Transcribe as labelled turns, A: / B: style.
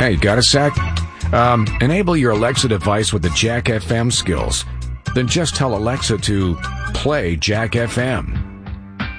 A: Hey, got a sec? Enable your Alexa device with the Jack FM skills. Then just tell Alexa to play Jack FM.